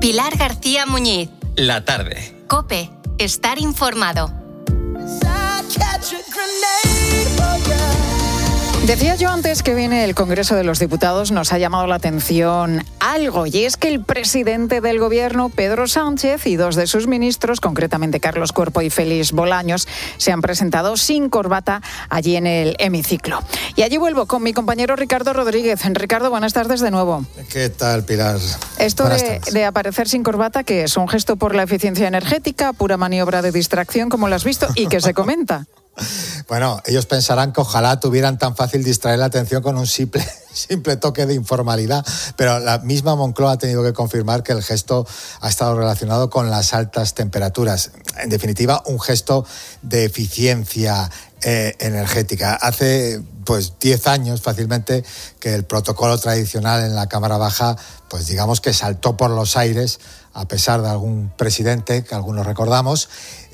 Pilar García Muñiz. La tarde. COPE. Estar informado. Decía yo antes que viene el Congreso de los Diputados, nos ha llamado la atención algo, y es que el presidente del Gobierno, Pedro Sánchez, y dos de sus ministros, concretamente Carlos Cuerpo y Félix Bolaños, se han presentado sin corbata allí en el hemiciclo. Y allí vuelvo con mi compañero Ricardo Rodríguez. Ricardo, buenas tardes de nuevo. ¿Qué tal, Pilar? Esto de aparecer sin corbata, ¿qué es? ¿Un gesto por la eficiencia energética, pura maniobra de distracción, como lo has visto, y que se comenta? Bueno, ellos pensarán que ojalá tuvieran tan fácil distraer la atención con un simple toque de informalidad, pero la misma Moncloa ha tenido que confirmar que el gesto ha estado relacionado con las altas temperaturas. En definitiva, un gesto de eficiencia energética. Hace 10 años fácilmente que el protocolo tradicional en la Cámara Baja, pues digamos que saltó por los aires, a pesar de algún presidente que algunos recordamos,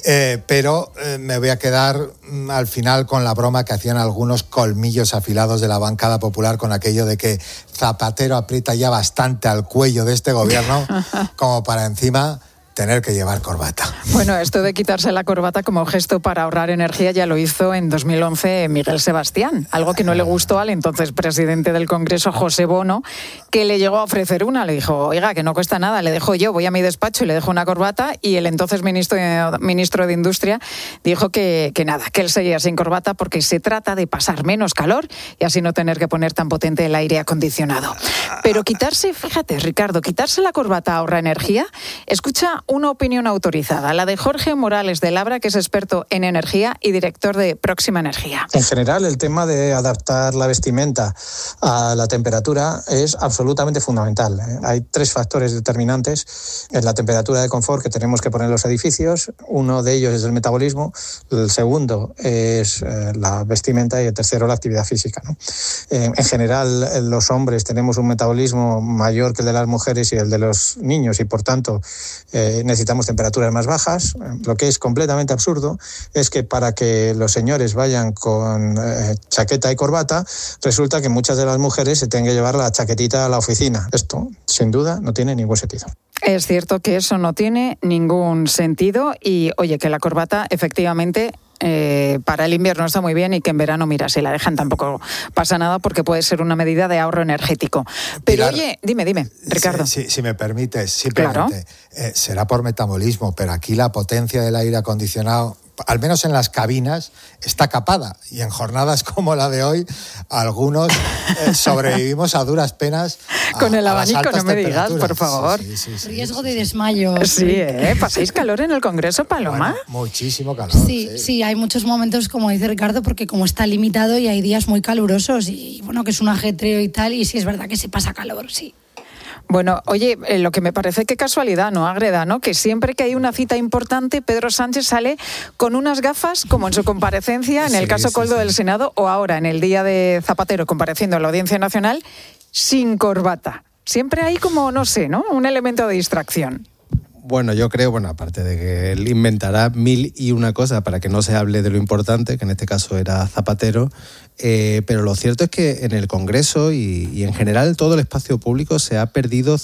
pero me voy a quedar al final con la broma que hacían algunos colmillos afilados de la bancada popular con aquello de que Zapatero aprieta ya bastante al cuello de este gobierno como para encima tener que llevar corbata. Bueno, esto de quitarse la corbata como gesto para ahorrar energía ya lo hizo en 2011 Miguel Sebastián, algo que no le gustó al entonces presidente del Congreso, José Bono, que le llegó a ofrecer una. Le dijo, oiga, que no cuesta nada, le dejo yo, voy a mi despacho y le dejo una corbata, y el entonces ministro de Industria dijo que nada, que él seguía sin corbata porque se trata de pasar menos calor y así no tener que poner tan potente el aire acondicionado. Pero quitarse, fíjate, Ricardo, quitarse la corbata ahorra energía. Escucha una opinión autorizada, la de Jorge Morales de Labra, que es experto en energía y director de Próxima Energía. En general, el tema de adaptar la vestimenta a la temperatura es absolutamente fundamental. Hay 3 factores determinantes en la temperatura de confort que tenemos que poner en los edificios. Uno de ellos es el metabolismo, el segundo es la vestimenta y el tercero la actividad física, ¿no? En general, los hombres tenemos un metabolismo mayor que el de las mujeres y el de los niños, y por tanto necesitamos temperaturas más bajas. Lo que es completamente absurdo es que para que los señores vayan con chaqueta y corbata, resulta que muchas de las mujeres se tengan que llevar la chaquetita a la oficina. Esto, sin duda, no tiene ningún sentido. Es cierto que eso no tiene ningún sentido, y oye, que la corbata efectivamente para el invierno está muy bien, y que en verano, mira, si la dejan tampoco pasa nada porque puede ser una medida de ahorro energético. Pero Pilar, oye, dime, Ricardo. Si me permites, simplemente, claro. Será por metabolismo, pero aquí la potencia del aire acondicionado, al menos en las cabinas, está capada, y en jornadas como la de hoy algunos sobrevivimos a duras penas con el abanico, no me digas, por favor. Sí. Riesgo de desmayo. Sí, ¿pasáis calor en el Congreso, Paloma? Bueno, muchísimo calor. Sí, hay muchos momentos, como dice Ricardo, porque como está limitado y hay días muy calurosos, y bueno, que es un ajetreo y tal, y sí es verdad que se pasa calor, sí. Bueno, oye, lo que me parece que casualidad, ¿no, Ágreda? ¿No? Que siempre que hay una cita importante, Pedro Sánchez sale con unas gafas, como en su comparecencia, en el caso Coldo del Senado, o ahora en el día de Zapatero compareciendo en la Audiencia Nacional, sin corbata. Siempre hay como, no sé, ¿no? Un elemento de distracción. Bueno, yo creo, aparte de que él inventará 1001 cosas para que no se hable de lo importante, que en este caso era Zapatero, pero lo cierto es que en el Congreso y en general todo el espacio público se ha perdido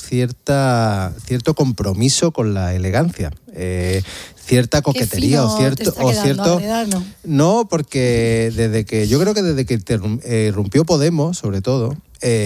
cierto compromiso con la elegancia. Cierta coquetería o cierto no, porque desde que irrumpió Podemos, sobre todo,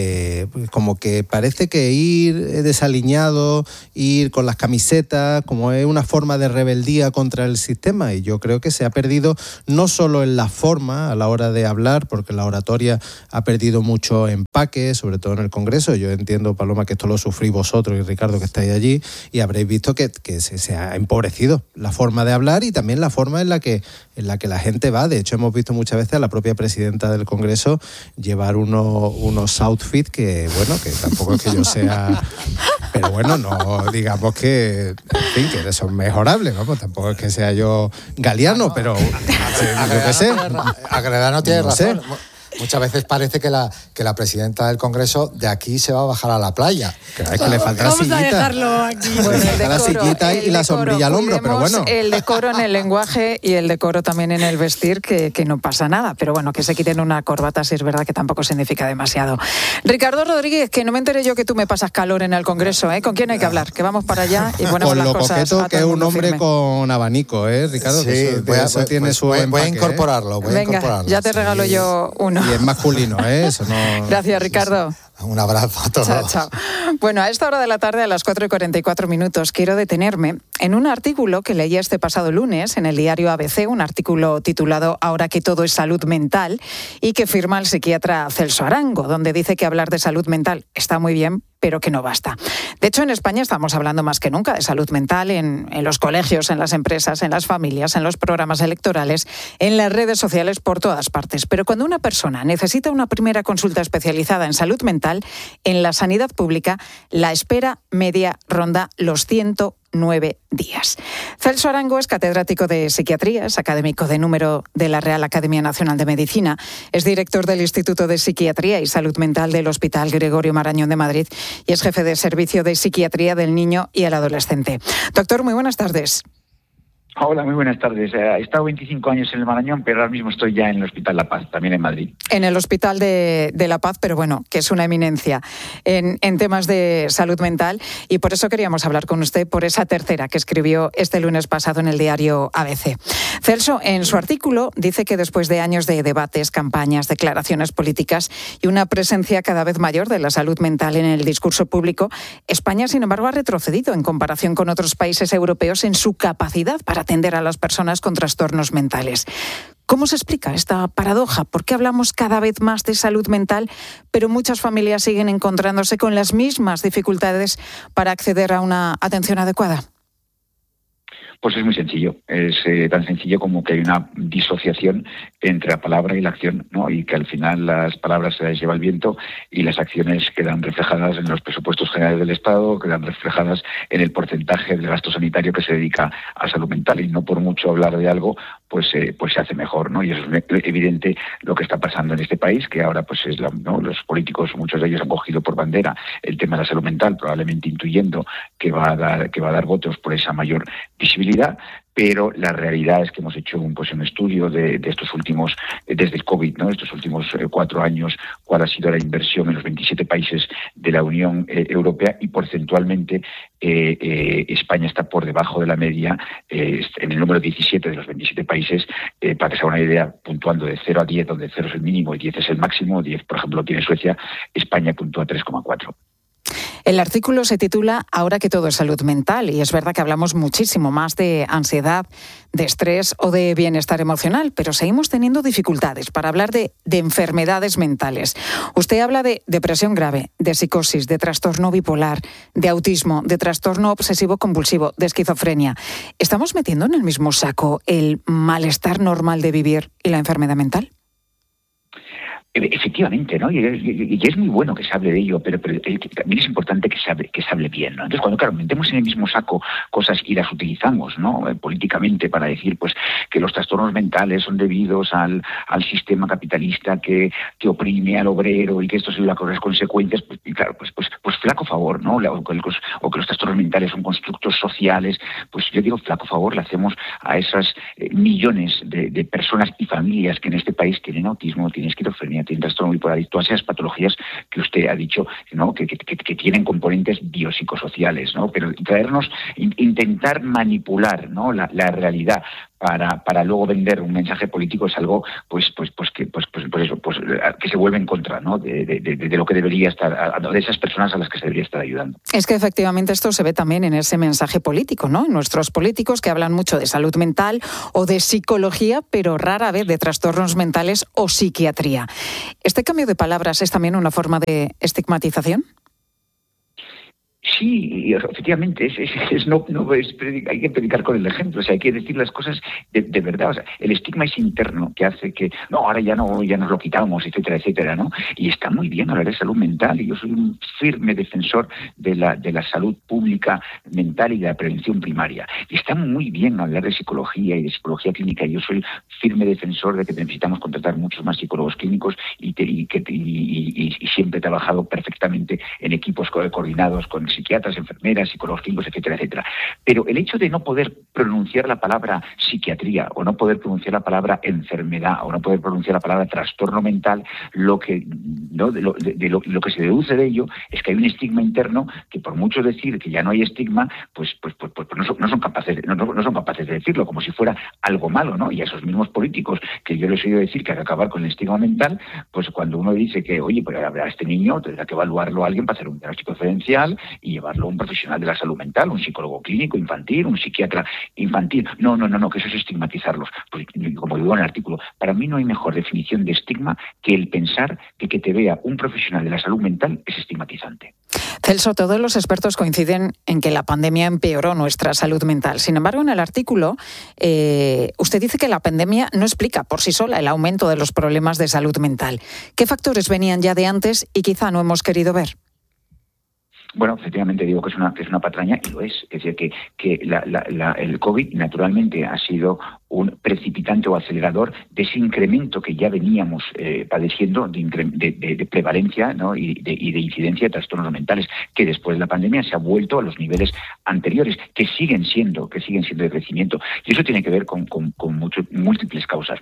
como que parece que ir desaliñado, ir con las camisetas, como es una forma de rebeldía contra el sistema, y yo creo que se ha perdido no solo en la forma a la hora de hablar, porque la oratoria ha perdido mucho empaque, sobre todo en el Congreso. Yo entiendo, Paloma, que esto lo sufrís vosotros y Ricardo, que estáis allí, y habréis visto que se ha empobrecido la forma de hablar y también la forma en la que la gente va. De hecho, hemos visto muchas veces a la propia presidenta del Congreso llevar unos outfits que tampoco es que yo sea, pero bueno, no digamos que, en fin, que son mejorables, vamos, tampoco es que sea yo Galiano, pero yo qué sé. Ágreda no tiene razón. Muchas veces parece que la presidenta del Congreso de aquí se va a bajar a la playa. Es que le falta la sillita. Vamos a dejarlo aquí. Bueno, La sillita y la sombrilla al hombro, pero bueno. El decoro en el lenguaje y el decoro también en el vestir, que no pasa nada. Pero bueno, que se quiten una corbata, si es verdad que tampoco significa demasiado. Ricardo Rodríguez, que no me enteré yo que tú me pasas calor en el Congreso, ¿eh? ¿Con quién hay que hablar? Que vamos para allá y ponemos Con las lo cosas coqueto a que todo es el un mundo hombre firme. con abanico, Ricardo. Sí, que eso tiene su voy a empaque, incorporarlo. Venga, ya te regalo yo uno. Y es masculino, eso no... Gracias, Ricardo. Un abrazo a todos. Chao, chao. Bueno, a esta hora de la tarde, a las 4:44, quiero detenerme en un artículo que leí este pasado lunes en el diario ABC, un artículo titulado Ahora que todo es salud mental, y que firma el psiquiatra Celso Arango, donde dice que hablar de salud mental está muy bien, pero que no basta. De hecho, en España estamos hablando más que nunca de salud mental en los colegios, en las empresas, en las familias, en los programas electorales, en las redes sociales, por todas partes. Pero cuando una persona necesita una primera consulta especializada en salud mental, en la sanidad pública, la espera media ronda los 109 días. Celso Arango es catedrático de psiquiatría, es académico de número de la Real Academia Nacional de Medicina, es director del Instituto de Psiquiatría y Salud Mental del Hospital Gregorio Marañón de Madrid y es jefe de servicio de psiquiatría del niño y el adolescente. Doctor, muy buenas tardes. Hola, muy buenas tardes. He estado 25 años en el Marañón, pero ahora mismo estoy ya en el Hospital La Paz, también en Madrid. En el Hospital de La Paz, pero bueno, que es una eminencia en temas de salud mental, y por eso queríamos hablar con usted por esa tercera que escribió este lunes pasado en el diario ABC. Celso, en su artículo, dice que después de años de debates, campañas, declaraciones políticas y una presencia cada vez mayor de la salud mental en el discurso público, España, sin embargo, ha retrocedido en comparación con otros países europeos en su capacidad para atender a las personas con trastornos mentales. ¿Cómo se explica esta paradoja? ¿Por qué hablamos cada vez más de salud mental, pero muchas familias siguen encontrándose con las mismas dificultades para acceder a una atención adecuada? Pues es muy sencillo, es tan sencillo como que hay una disociación entre la palabra y la acción, ¿no? Y que al final las palabras se las lleva el viento y las acciones quedan reflejadas en los presupuestos generales del Estado, quedan reflejadas en el porcentaje del gasto sanitario que se dedica a salud mental, y no por mucho hablar de algo, pues se hace mejor, ¿no? Y eso es evidente lo que está pasando en este país, que ahora pues ¿no? Los políticos, muchos de ellos han cogido por bandera el tema de la salud mental, probablemente intuyendo que va a dar votos por esa mayor visibilidad, pero la realidad es que hemos hecho un estudio de estos últimos, desde el COVID, ¿no? Estos últimos 4 años, cuál ha sido la inversión en los 27 países de la Unión Europea, y porcentualmente España está por debajo de la media en el número 17 de los 27 países, para que se haga una idea, puntuando de 0 a 10, donde 0 es el mínimo y 10 es el máximo. 10, por ejemplo, tiene Suecia. España puntúa 3,4. El artículo se titula Ahora que todo es salud mental, y es verdad que hablamos muchísimo más de ansiedad, de estrés o de bienestar emocional, pero seguimos teniendo dificultades para hablar de enfermedades mentales. Usted habla de depresión grave, de psicosis, de trastorno bipolar, de autismo, de trastorno obsesivo-compulsivo, de esquizofrenia. ¿Estamos metiendo en el mismo saco el malestar normal de vivir y la enfermedad mental? Efectivamente, ¿no? Y es muy bueno que se hable de ello, pero también es importante que se hable bien, ¿no? Entonces, cuando metemos en el mismo saco cosas y las utilizamos, ¿no? Políticamente, para decir pues que los trastornos mentales son debidos al sistema capitalista que oprime al obrero y que esto son las consecuencias, pues, y claro, pues flaco favor, ¿no? O que los trastornos mentales son constructos sociales, pues yo digo flaco favor le hacemos a esas millones de personas y familias que en este país tienen autismo, tienen esquizofrenia, tienen trastorno bipolar y todas esas patologías que usted ha dicho, ¿no? que tienen componentes biopsicosociales, ¿no? Pero intentar manipular, ¿no? la realidad para luego vender un mensaje político es algo que se vuelve en contra, ¿no? de lo que debería estar, de esas personas a las que se debería estar ayudando. Es que efectivamente esto se ve también en ese mensaje político, ¿no? En nuestros políticos, que hablan mucho de salud mental o de psicología, pero rara vez de trastornos mentales o psiquiatría. ¿Este cambio de palabras es también una forma de estigmatización? Sí, efectivamente, hay que predicar con el ejemplo, o sea, hay que decir las cosas de verdad. O sea, el estigma es interno que hace que, no, ahora ya nos lo quitamos, etcétera, etcétera, ¿no? Y está muy bien hablar de salud mental, y yo soy un firme defensor de la salud pública mental y de la prevención primaria. Y está muy bien hablar de psicología y de psicología clínica. Yo soy firme defensor de que necesitamos contratar muchos más psicólogos clínicos y siempre he trabajado perfectamente en equipos coordinados con psiquiatras, enfermeras, psicólogos clínicos, etcétera, etcétera. Pero el hecho de no poder pronunciar la palabra psiquiatría, o no poder pronunciar la palabra enfermedad, o no poder pronunciar la palabra trastorno mental, lo que se deduce de ello es que hay un estigma interno que, por mucho decir que ya no hay estigma, pues no son capaces de decirlo, como si fuera algo malo, ¿no? Y a esos mismos políticos que yo les he oído decir que hay que acabar con el estigma mental, pues cuando uno dice que, oye, pues a este niño tendrá que evaluarlo alguien para hacer un diagnóstico diferencial y llevarlo a un profesional de la salud mental, un psicólogo clínico infantil, un psiquiatra infantil. No, que eso es estigmatizarlos. Pues, como digo en el artículo, para mí no hay mejor definición de estigma que el pensar que te vea un profesional de la salud mental es estigmatizante. Celso, todos los expertos coinciden en que la pandemia empeoró nuestra salud mental. Sin embargo, en el artículo, usted dice que la pandemia no explica por sí sola el aumento de los problemas de salud mental. ¿Qué factores venían ya de antes y quizá no hemos querido ver? Bueno, efectivamente digo que es una patraña, y lo es. Es decir, que el COVID naturalmente ha sido un precipitante o acelerador de ese incremento que ya veníamos padeciendo de prevalencia, ¿no? y de incidencia de trastornos mentales, que después de la pandemia se ha vuelto a los niveles anteriores, que siguen siendo de crecimiento. Y eso tiene que ver con múltiples causas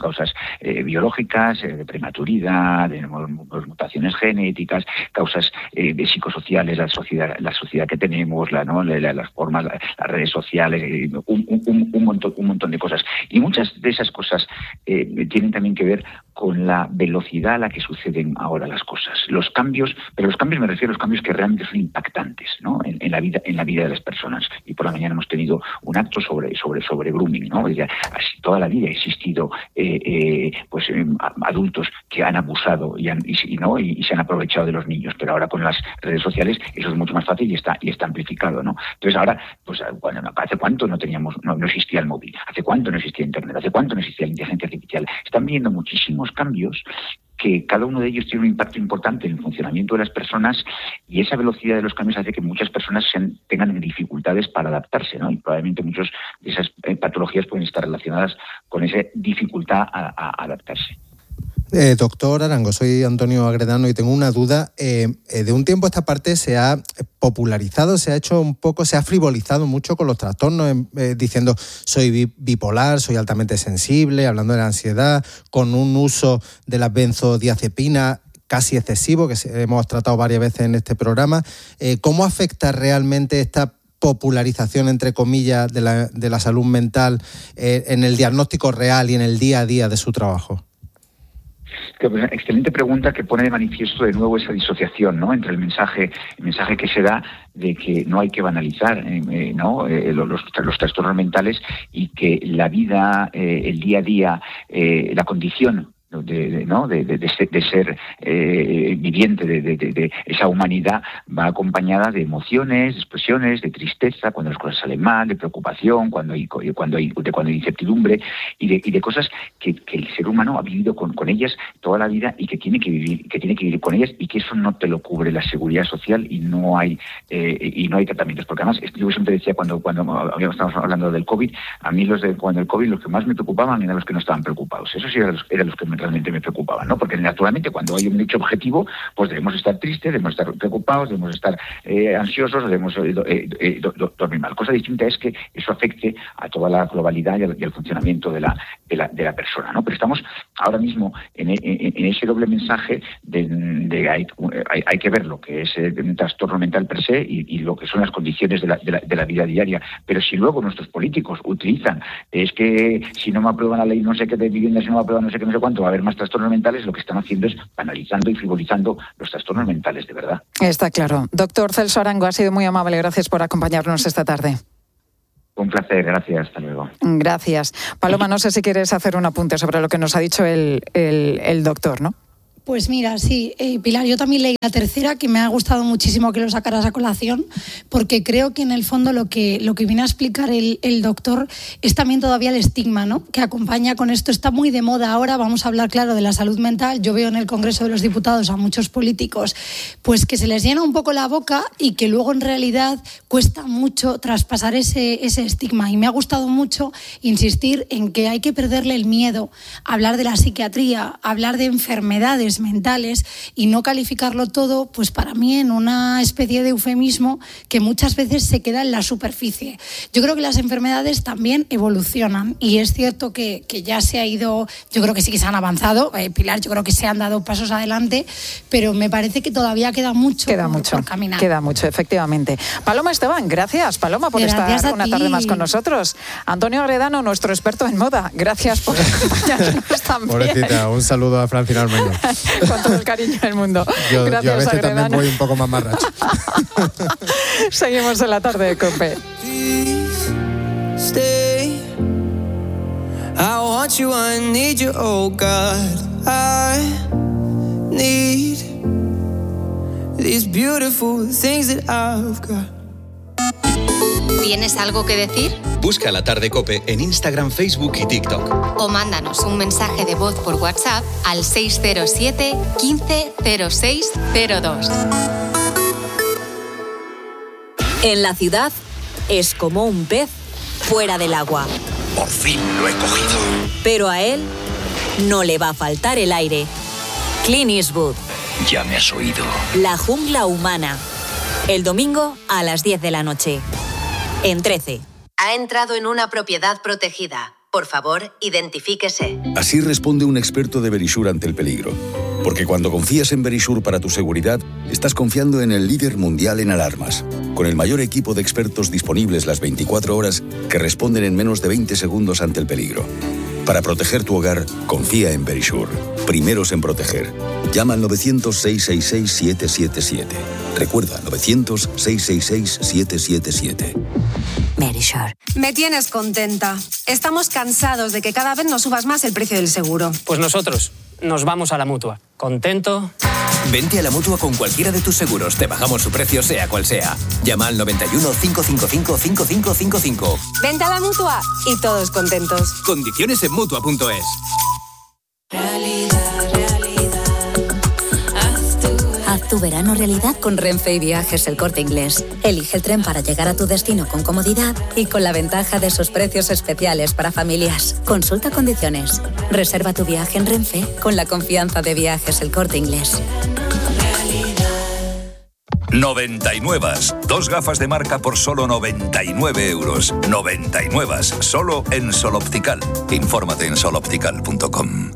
biológicas, de prematuridad, de mutaciones genéticas, causas psicosociales, la sociedad que tenemos, las formas, las redes sociales, un montón de cosas. Y muchas de esas cosas tienen también que ver con la velocidad a la que suceden ahora las cosas. Los cambios me refiero a los cambios que realmente son impactantes, ¿no? en la vida de las personas. Y por la mañana hemos tenido un acto sobre grooming, ¿no? Toda la vida ha existido adultos que han abusado y se han aprovechado de los niños, pero ahora con las redes sociales eso es mucho más fácil y está amplificado, ¿no? Entonces ahora, ¿hace cuánto no existía el móvil? ¿Hace cuánto no existía Internet? ¿Hace cuánto no existía la inteligencia artificial? Están viendo muchísimos cambios que cada uno de ellos tiene un impacto importante en el funcionamiento de las personas, y esa velocidad de los cambios hace que muchas personas tengan dificultades para adaptarse, ¿no? Y probablemente muchas de esas patologías pueden estar relacionadas con esa dificultad a adaptarse. Doctor Arango, soy Antonio Agredano y tengo una duda. De un tiempo a esta parte se ha popularizado, se ha frivolizado mucho con los trastornos, diciendo soy bipolar, soy altamente sensible, hablando de la ansiedad, con un uso de las benzodiazepinas casi excesivo, que hemos tratado varias veces en este programa. ¿Cómo afecta realmente esta popularización, entre comillas, de la salud mental en el diagnóstico real y en el día a día de su trabajo? Excelente pregunta, que pone de manifiesto de nuevo esa disociación, ¿no? Entre el mensaje que se da de que no hay que banalizar los trastornos mentales, y que la vida, el día a día, la condición de ser viviente de esa humanidad va acompañada de emociones, de expresiones, de tristeza cuando las cosas salen mal, de preocupación cuando hay incertidumbre, y de cosas que el ser humano ha vivido con ellas toda la vida, y que tiene que vivir con ellas, y que eso no te lo cubre la seguridad social, y no hay tratamientos. Porque además, yo siempre decía cuando estábamos hablando del COVID, a mí cuando el COVID los que más me preocupaban eran los que no estaban preocupados. Esos sí eran los que realmente me preocupaban, ¿no? Porque naturalmente cuando hay un hecho objetivo, pues debemos estar tristes, debemos estar preocupados, debemos estar ansiosos, debemos dormir mal. Cosa distinta es que eso afecte a toda la globalidad y al funcionamiento de la persona, ¿no? Pero estamos ahora mismo en ese doble mensaje de hay que ver lo que es un trastorno mental per se y lo que son las condiciones de la vida diaria. Pero si luego nuestros políticos utilizan, es que si no me aprueban la ley no sé qué de vivienda, si no me aprueban no sé qué, no sé cuánto, va a haber más trastornos mentales, lo que están haciendo es banalizando y frivolizando los trastornos mentales, de verdad. Está claro. Doctor Celso Arango, ha sido muy amable. Gracias por acompañarnos esta tarde. Un placer, gracias. Hasta luego. Gracias. Paloma, no sé si quieres hacer un apunte sobre lo que nos ha dicho el doctor, ¿no? Pues mira, sí, Pilar, yo también leí la tercera, que me ha gustado muchísimo que lo sacaras a colación, porque creo que en el fondo lo que viene a explicar el doctor es también todavía el estigma, ¿no?, que acompaña con esto. Está muy de moda ahora, vamos a hablar, claro, de la salud mental. Yo veo en el Congreso de los Diputados a muchos políticos pues que se les llena un poco la boca y que luego en realidad cuesta mucho traspasar ese estigma. Y me ha gustado mucho insistir en que hay que perderle el miedo a hablar de la psiquiatría, a hablar de enfermedades mentales y no calificarlo todo, pues para mí, en una especie de eufemismo que muchas veces se queda en la superficie. Yo creo que las enfermedades también evolucionan y es cierto que ya se ha ido, yo creo que sí que se han avanzado, Pilar, yo creo que se han dado pasos adelante, pero me parece que todavía queda mucho por caminar. Queda mucho, efectivamente. Paloma Esteban, gracias, Paloma, por estar una tarde más con nosotros. Antonio Agredano, nuestro experto en moda, gracias por acompañarnos también. Pobrecita, un saludo a Francina Armeño. Con todo el cariño del mundo. Yo a Gracias, veces Agredano. también voy un poco más marracho. Seguimos en la tarde de COPE. Stay. I want you, I need you, oh God. I need these beautiful things that I've got. ¿Tienes algo que decir? Busca La Tarde COPE en Instagram, Facebook y TikTok. O mándanos un mensaje de voz por WhatsApp al 607 15 06 02. En la ciudad es como un pez fuera del agua. Por fin lo he cogido. Pero a él no le va a faltar el aire. Clint Eastwood. Ya me has oído. La jungla humana. El domingo a las 10 de la noche. En 13. Ha entrado en una propiedad protegida. Por favor, identifíquese. Así responde un experto de Verisure ante el peligro. Porque cuando confías en Verisure para tu seguridad, estás confiando en el líder mundial en alarmas. Con el mayor equipo de expertos disponibles las 24 horas que responden en menos de 20 segundos ante el peligro. Para proteger tu hogar, confía en Verisure. Primeros en proteger. Llama al 900-666-777. Recuerda, 900-666-777. Verisure. Me tienes contenta. Estamos cansados de que cada vez nos subas más el precio del seguro. Pues nosotros nos vamos a la Mutua. ¿Contento? Vente a la Mutua con cualquiera de tus seguros. Te bajamos su precio, sea cual sea. Llama al 91 555 5555. Vente a la Mutua y todos contentos. Condiciones en Mutua.es. Haz tu verano realidad con Renfe y Viajes El Corte Inglés. Elige el tren para llegar a tu destino con comodidad y con la ventaja de sus precios especiales para familias. Consulta condiciones. Reserva tu viaje en Renfe con la confianza de Viajes El Corte Inglés. 99. 2 gafas de marca por solo 99 euros. 99. Solo en Sol Optical. Infórmate en soloptical.com.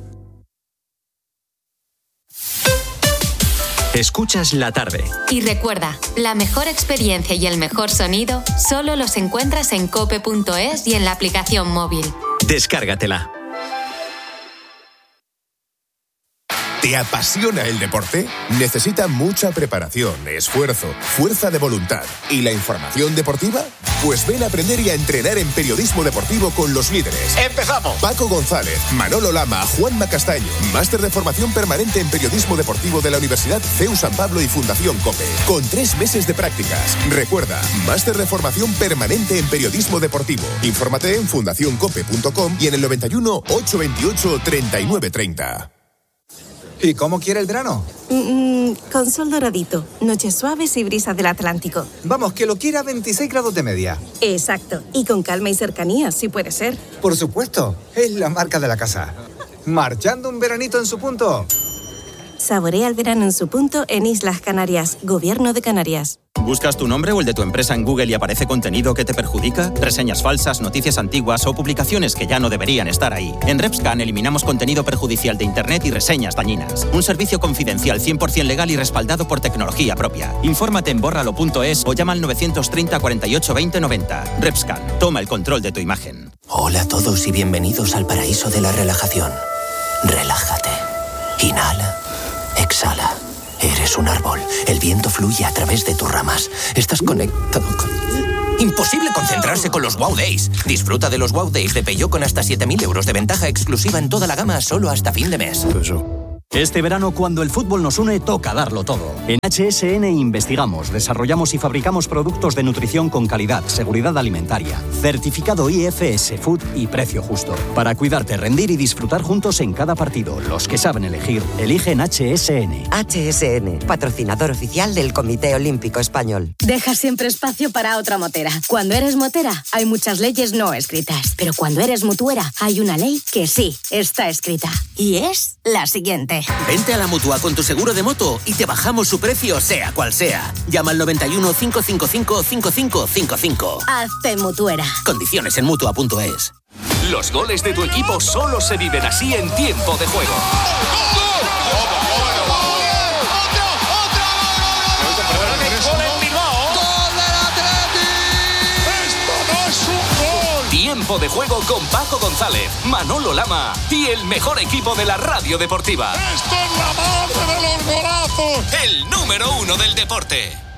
Escuchas La Tarde. Y recuerda, la mejor experiencia y el mejor sonido solo los encuentras en cope.es y en la aplicación móvil. Descárgatela. ¿Te apasiona el deporte? Necesita mucha preparación, esfuerzo, fuerza de voluntad y la información deportiva. Pues ven a aprender y a entrenar en periodismo deportivo con los líderes. ¡Empezamos! Paco González, Manolo Lama, Juanma Castaño. Máster de formación permanente en periodismo deportivo de la Universidad CEU San Pablo y Fundación COPE. Con 3 meses de prácticas. Recuerda, máster de formación permanente en periodismo deportivo. Infórmate en fundacioncope.com y en el 91 828 3930. ¿Y cómo quiere el verano? Con sol doradito, noches suaves y brisa del Atlántico. Vamos, que lo quiera a 26 grados de media. Exacto, y con calma y cercanía, si puede ser. Por supuesto, es la marca de la casa. Marchando un veranito en su punto. Saborea el verano en su punto en Islas Canarias, Gobierno de Canarias. ¿Buscas tu nombre o el de tu empresa en Google y aparece contenido que te perjudica? Reseñas falsas, noticias antiguas o publicaciones que ya no deberían estar ahí. En RepScan eliminamos contenido perjudicial de Internet y reseñas dañinas. Un servicio confidencial 100% legal y respaldado por tecnología propia. Infórmate en bórralo.es o llama al 930 48 20 90. RepScan, toma el control de tu imagen. Hola a todos y bienvenidos al paraíso de la relajación. Relájate. Inhala. Exhala. Eres un árbol. El viento fluye a través de tus ramas. Estás conectado con... Imposible concentrarse con los Wow Days. Disfruta de los Wow Days de Peugeot con hasta 7.000 euros de ventaja exclusiva en toda la gama solo hasta fin de mes. Este verano, cuando el fútbol nos une, toca darlo todo. En HSN investigamos, desarrollamos y fabricamos productos de nutrición con calidad, seguridad alimentaria, certificado IFS Food y precio justo. Para cuidarte, rendir y disfrutar juntos en cada partido. Los que saben elegir, eligen HSN. HSN, patrocinador oficial del Comité Olímpico Español. Deja siempre espacio para otra motera. Cuando eres motera, hay muchas leyes no escritas. Pero cuando eres mutuera, hay una ley que sí está escrita. Y es la siguiente. Vente a la Mutua con tu seguro de moto y te bajamos su precio sea cual sea. Llama al 91 555 5555. Hazte mutuera. Condiciones en Mutua.es. Los goles de tu equipo solo se viven así en tiempo de juego. Tiempo de juego con Paco González, Manolo Lama y el mejor equipo de la radio deportiva. ¡Esto es la madre de los golazos! El número 1 del deporte.